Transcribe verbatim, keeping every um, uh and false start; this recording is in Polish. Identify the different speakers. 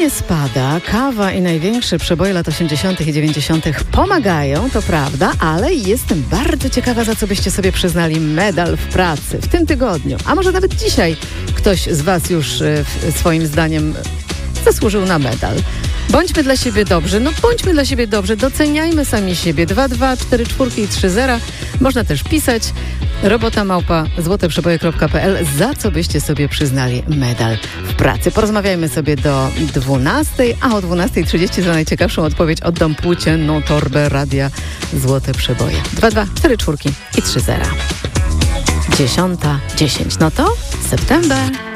Speaker 1: nie spada, kawa i największe przeboje lat osiemdziesiątych i dziewięćdziesiątych pomagają, to prawda, ale jestem bardzo ciekawa, za co byście sobie przyznali medal w pracy w tym tygodniu. A może nawet dzisiaj ktoś z was już y, swoim zdaniem zasłużył na medal. Bądźmy dla siebie dobrzy, no bądźmy dla siebie dobrzy, doceniajmy sami siebie. dwa dwa cztery cztery i trzy zero. Można też pisać robota małpa złoteprzeboje kropka p l, za co byście sobie przyznali medal w pracy. Porozmawiajmy sobie do dwunastej, a o dwunastej trzydzieści za najciekawszą odpowiedź oddam płócienną torbę radia Złote Przeboje. dwa dwa cztery cztery i trzy zero. dziesiąta dziesięć. No to september.